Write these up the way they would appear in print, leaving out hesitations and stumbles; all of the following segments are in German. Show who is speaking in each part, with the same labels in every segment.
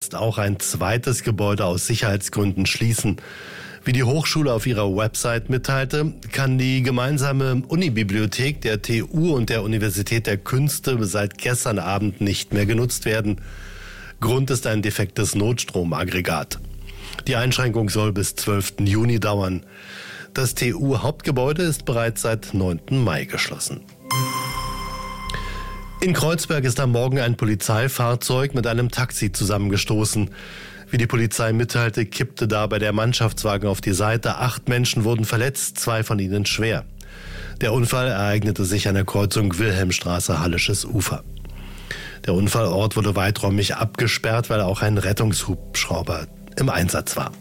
Speaker 1: jetzt auch ein zweites Gebäude aus Sicherheitsgründen schließen. Wie die Hochschule auf ihrer Website mitteilte, kann die gemeinsame Unibibliothek der TU und der Universität der Künste seit gestern Abend nicht mehr genutzt werden. Grund ist ein defektes Notstromaggregat. Die Einschränkung soll bis 12. Juni dauern. Das TU-Hauptgebäude ist bereits seit 9. Mai geschlossen. In Kreuzberg ist am Morgen ein Polizeifahrzeug mit einem Taxi zusammengestoßen. Wie die Polizei mitteilte, kippte dabei der Mannschaftswagen auf die Seite. 8 Menschen wurden verletzt, 2 von ihnen schwer. Der Unfall ereignete sich an der Kreuzung Wilhelmstraße, Hallisches Ufer. Der Unfallort wurde weiträumig abgesperrt, weil auch ein Rettungshubschrauber im Einsatz war.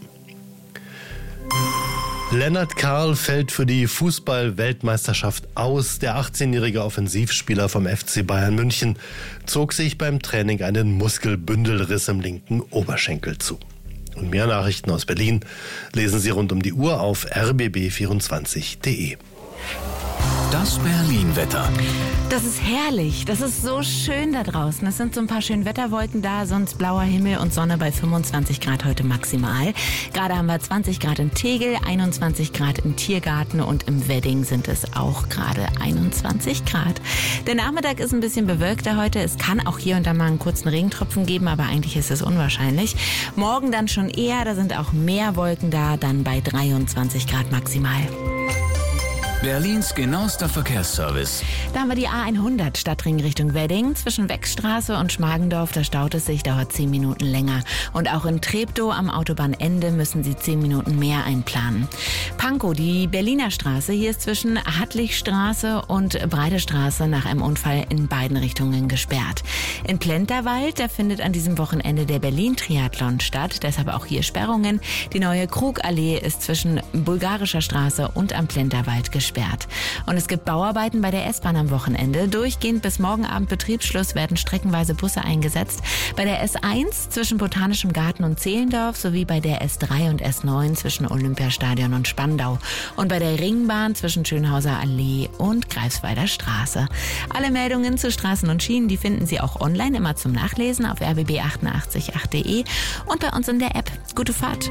Speaker 1: Lennart Karl fällt für die Fußball-Weltmeisterschaft aus. Der 18-jährige Offensivspieler vom FC Bayern München zog sich beim Training einen Muskelbündelriss im linken Oberschenkel zu. Und mehr Nachrichten aus Berlin lesen Sie rund um die Uhr auf rbb24.de.
Speaker 2: Das Berlin-Wetter.
Speaker 3: Das ist herrlich. Das ist so schön da draußen. Es sind so ein paar schöne Wetterwolken da, sonst blauer Himmel und Sonne bei 25 Grad heute maximal. Gerade haben wir 20 Grad in Tegel, 21 Grad im Tiergarten und im Wedding sind es auch gerade 21 Grad. Der Nachmittag ist ein bisschen bewölkter heute. Es kann auch hier und da mal einen kurzen Regentropfen geben, aber eigentlich ist es unwahrscheinlich. Morgen dann schon eher, da sind auch mehr Wolken da, dann bei 23 Grad maximal.
Speaker 2: Berlins genauester Verkehrsservice.
Speaker 3: Da haben wir die A100 Stadtring Richtung Wedding. Zwischen Weckstraße und Schmargendorf, da staut es sich, dauert 10 Minuten länger. Und auch in Treptow am Autobahnende müssen Sie 10 Minuten mehr einplanen. Pankow, die Berliner Straße, hier ist zwischen Hartlichstraße und Breite Straße nach einem Unfall in beiden Richtungen gesperrt. In Plenterwald, da findet an diesem Wochenende der Berlin-Triathlon statt, deshalb auch hier Sperrungen. Die neue Krugallee ist zwischen Bulgarischer Straße und am Plenterwald gesperrt. Und es gibt Bauarbeiten bei der S-Bahn am Wochenende. Durchgehend bis morgen Abend Betriebsschluss werden streckenweise Busse eingesetzt. Bei der S1 zwischen Botanischem Garten und Zehlendorf sowie bei der S3 und S9 zwischen Olympiastadion und Spandau. Und bei der Ringbahn zwischen Schönhauser Allee und Greifswalder Straße. Alle Meldungen zu Straßen und Schienen, die finden Sie auch online immer zum Nachlesen auf rbb888.de und bei uns in der App. Gute Fahrt.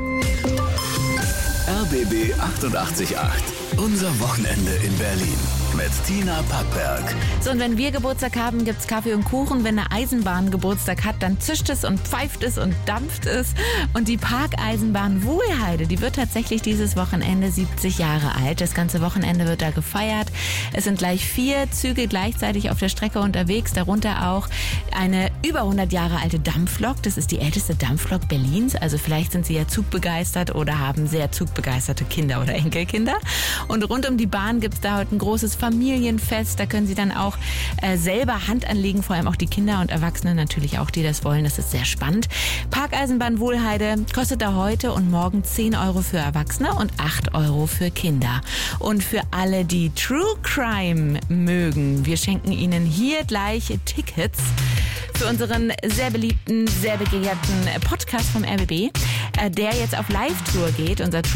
Speaker 2: RBB 88.8. Unser Wochenende in Berlin mit Tina Packberg.
Speaker 3: So, und wenn wir Geburtstag haben, gibt's Kaffee und Kuchen. Wenn eine Eisenbahn Geburtstag hat, dann zischt es und pfeift es und dampft es. Und die Parkeisenbahn Wuhlheide, die wird tatsächlich dieses Wochenende 70 Jahre alt. Das ganze Wochenende wird da gefeiert. Es sind gleich 4 Züge gleichzeitig auf der Strecke unterwegs, darunter auch eine über 100 Jahre alte Dampflok. Das ist die älteste Dampflok Berlins. Also vielleicht sind Sie ja zugbegeistert oder haben sehr zugbegeisterte Kinder oder Enkelkinder. Und rund um die Bahn gibt's da heute ein großes Familienfest. Da können Sie dann auch selber Hand anlegen, vor allem auch die Kinder und Erwachsene natürlich auch, die das wollen. Das ist sehr spannend. Parkeisenbahn Wuhlheide kostet da heute und morgen 10 Euro für Erwachsene und 8 Euro für Kinder. Und für alle, die True Crime mögen, wir schenken Ihnen hier gleich Tickets für unseren sehr beliebten, sehr begehrten Podcast vom RBB, der jetzt auf Live-Tour geht, unser